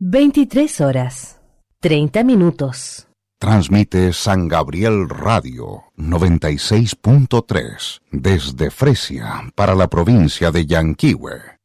23:30. Transmite San Gabriel Radio 96.3 desde Fresia para la provincia de Yanquihue.